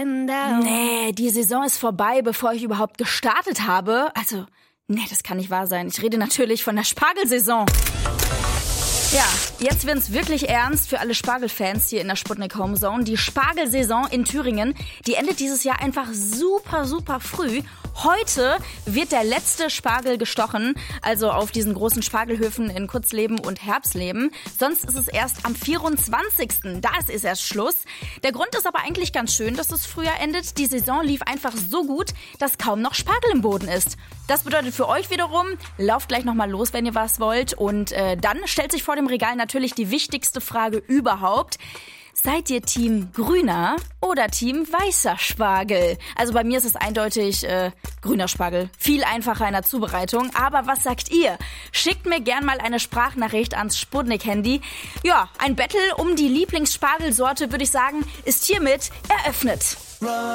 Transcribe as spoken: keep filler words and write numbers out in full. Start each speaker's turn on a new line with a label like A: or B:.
A: going down.
B: Nee, die Saison ist vorbei, bevor ich überhaupt gestartet habe. Also, nee, das kann nicht wahr sein. Ich rede natürlich von der Spargelsaison. Ja, jetzt wird's wirklich ernst für alle Spargelfans hier in der Sputnik Homezone. Die Spargelsaison in Thüringen, die endet dieses Jahr einfach super, super früh. Heute wird der letzte Spargel gestochen, also auf diesen großen Spargelhöfen in Kutzleben und Herbsleben. Sonst ist es erst am vierundzwanzigsten Da ist es erst Schluss. Der Grund ist aber eigentlich ganz schön, dass es früher endet. Die Saison lief einfach so gut, dass kaum noch Spargel im Boden ist. Das bedeutet für euch wiederum, lauft gleich nochmal los, wenn ihr was wollt. Und äh, dann stellt sich vor dem Regal natürlich die wichtigste Frage überhaupt. Seid ihr Team grüner oder Team weißer Spargel? Also bei mir ist es eindeutig äh, grüner Spargel. Viel einfacher in der Zubereitung. Aber was sagt ihr? Schickt mir gern mal eine Sprachnachricht ans Sputnik-Handy. Ja, ein Battle um die Lieblingsspargelsorte, würde ich sagen, ist hiermit eröffnet.